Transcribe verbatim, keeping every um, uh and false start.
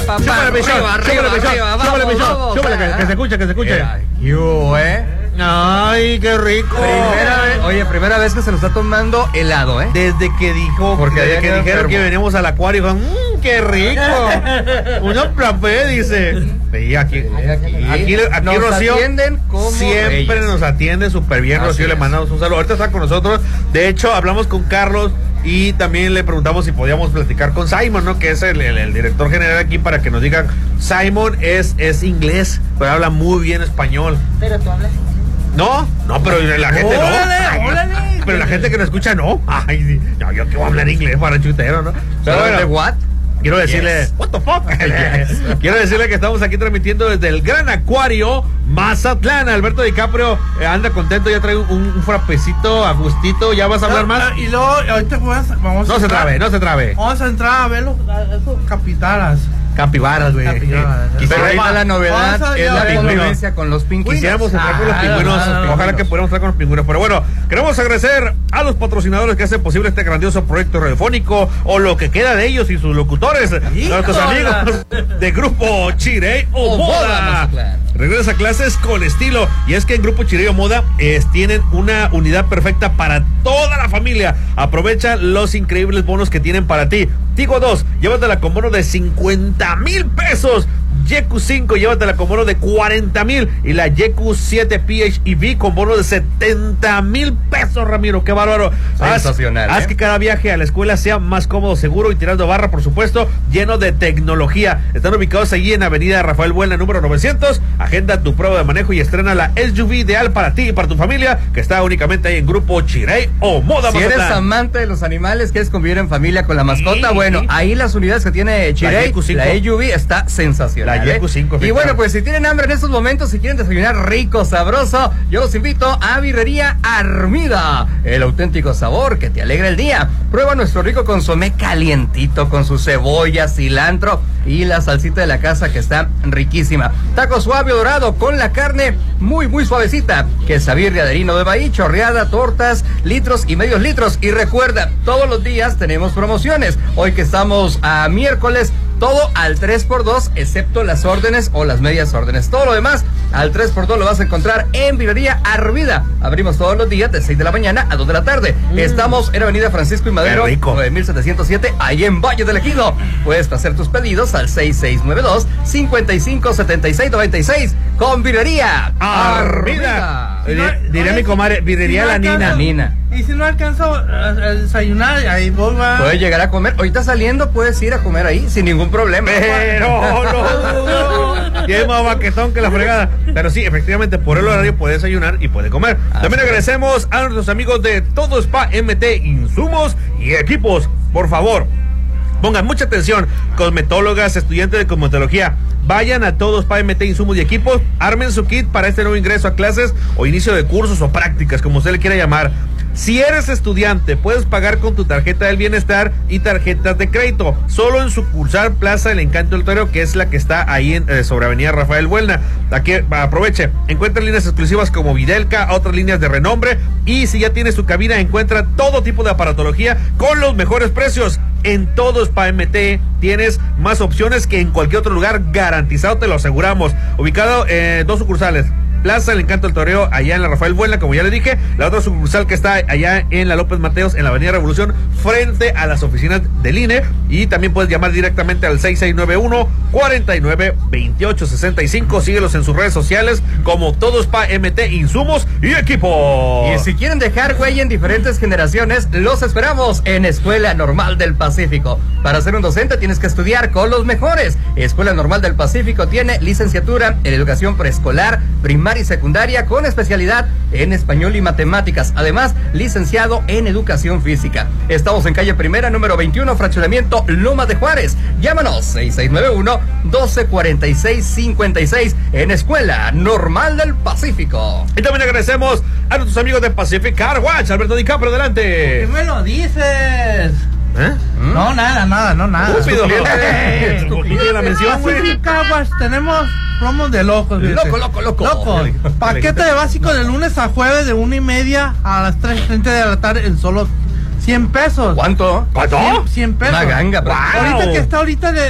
papá. Súbale, Pichón, Arriba, súbale, arriba, Pichón, arriba, súbale, vamos, Pichón, vamos, súbale, que, que se escuche, que se escuche. Mira, you, eh. Ay, qué rico. Primera vez, oye, primera vez que se lo está tomando helado, ¿eh? Desde que dijo, Porque desde había que quedado dijeron enfermo. que veníamos al acuario, dijo, mmm, qué rico. Uno frappé, dice. Sí, aquí, aquí, aquí, aquí Nos Rocío atienden como siempre reyes. nos atiende súper bien, Así Rocío, le es. mandamos un saludo. Ahorita está con nosotros. De hecho, hablamos con Carlos y también le preguntamos si podíamos platicar con Simon, ¿no? Que es el, el, el director general aquí, para que nos digan. Simon es, es inglés, pero habla muy bien español. Pero tú hablas. No, no, pero la gente no. Órale, órale. Pero la gente que nos escucha no. Ay, sí. No, yo que voy a hablar inglés para chutero, ¿no? Pero bueno, ¿De what? quiero decirle, Yes. what the fuck? Quiero decirle que estamos aquí transmitiendo desde el Gran Acuario Mazatlán. Alberto DiCaprio eh, anda contento, ya trae un, un frapecito a gustito. ¿Ya vas a hablar más? Y luego, ahorita vamos a, vamos a No se entrar- trabe, no se trabe. Vamos a entrar a ver los, a esos capitaras. Capibaras, güey. Capibaras. Quisiera- Pero ahí está la novedad, Vamos a es la ver, convivencia con los pingüinos. Quisiéramos entrar con los Ah, pingüinos. los Ojalá pingüinos. que pudiéramos entrar con los pingüinos. Pero bueno, queremos agradecer a los patrocinadores que hacen posible este grandioso proyecto radiofónico, o lo que queda de ellos y sus locutores, nuestros amigos de Grupo Chirey o O Moda Moda. Mazatlán. Regresa a clases con estilo. Y es que en Grupo Chirey o Moda es, tienen una unidad perfecta para toda la familia. Aprovecha los increíbles bonos que tienen para ti. Tigo dos, llévatela con bono de cincuenta mil pesos. Yeku cinco, llévatela con bono de cuarenta mil. Y la Yeku siete P H E V con bono de setenta mil pesos, Ramiro. Qué bárbaro. Sensacional, Haz, ¿eh? haz que cada viaje a la escuela sea más cómodo, seguro y tirando barra, por supuesto, lleno de tecnología. Están ubicados allí en Avenida Rafael Buelna, número novecientos. Agenda tu prueba de manejo y estrena la S U V ideal para ti y para tu familia, que está únicamente ahí en Grupo Chirey o Moda Si eres Mazatlán. amante de los animales, quieres convivir en familia con la mascota, Sí. bueno, ahí las unidades que tiene Chirey, Yeku cinco. la S U V está sensacional. La ¿eh? Yeku cinco, Y bueno, pues si tienen hambre en estos momentos, si quieren desayunar rico, sabroso, yo los invito a Birrería Armida, el auténtico sabor que te alegra el día. Prueba nuestro rico consomé calientito con su cebolla, cilantro y la salsita de la casa, que está riquísima. Taco suave o dorado con la carne muy muy suavecita, quesabirria de harina de maíz, chorreada, tortas, litros y medios litros. Y recuerda, todos los días tenemos promociones. Hoy que estamos a miércoles, todo al tres por dos, excepto las órdenes o las medias órdenes. Todo lo demás al tres por dos lo vas a encontrar en Birrería Armida. Abrimos todos los días de seis de la mañana a dos de la tarde. Mm. Estamos en Avenida Francisco y Madero, nueve mil setecientos siete, ahí en Valle del Ejido. Puedes hacer tus pedidos al seis seis nueve dos, cinco cinco siete seis nueve seis con Birrería Armida. Si no- Diré, diré oye, mi comadre, birrería si no la Nina. alcanzo- Nina. Y si no alcanzo a, a desayunar, ahí voy, va. Puedes llegar a comer. Ahorita saliendo puedes ir a comer ahí sin ningún problema. Pero no, tiene más baquetón que la fregada. Pero sí, efectivamente, por el horario puede desayunar y puede comer. Así También es. agradecemos a nuestros amigos de Todo Spa M T, insumos y equipos. Por favor, pongan mucha atención, cosmetólogas, estudiantes de cosmetología, vayan a Todo Spa M T, insumos y equipos, armen su kit para este nuevo ingreso a clases o inicio de cursos o prácticas, como usted le quiera llamar. Si eres estudiante, puedes pagar con tu tarjeta del bienestar y tarjetas de crédito, solo en sucursal Plaza del Encanto del Toreo, que es la que está ahí en, eh, sobre Avenida Rafael Buelna. Aquí aproveche, encuentra líneas exclusivas como Videlca, otras líneas de renombre, y si ya tiene su cabina, encuentra todo tipo de aparatología con los mejores precios. En Todo Spa M T tienes más opciones que en cualquier otro lugar, garantizado, te lo aseguramos. Ubicado en eh, dos sucursales, Plaza El Encanto del Toreo, allá en la Rafael Buelna, como ya le dije. La otra sucursal que está allá en la López Mateos, en la Avenida Revolución, frente a las oficinas del I N E. Y también puedes llamar directamente al seis seis nueve uno, cuatro nueve, dos ocho seis cinco. Síguelos en sus redes sociales como Todo Spa M T, insumos y equipo. Y si quieren dejar huella en diferentes generaciones, los esperamos en Escuela Normal del Pacífico. Para ser un docente tienes que estudiar con los mejores. Escuela Normal del Pacífico tiene licenciatura en educación preescolar, primaria y secundaria, con especialidad en español y matemáticas. Además, licenciado en educación física. Estamos en calle Primera, número veintiuno, fraccionamiento Loma de Juárez. Llámanos seis seis nueve uno, doce cuarenta y seis cincuenta y seis en Escuela Normal del Pacífico. Y también agradecemos a nuestros amigos de Pacific Car Wash. Alberto DiCaprio, ¿Qué adelante. me lo dices? ¿Eh? No, nada, nada, no, nada. Estúpido. cliente. Estúpido la mención, güey. Pacific Aguas, tenemos promos de locos. fíjate. Loco, loco, loco. Loco. Paquete de básico de lunes a jueves de una y media a las tres treinta de la tarde en solo cien pesos. ¿Cuánto? ¿Cuánto? cien pesos. Una ganga, pero- Ahorita que está ahorita de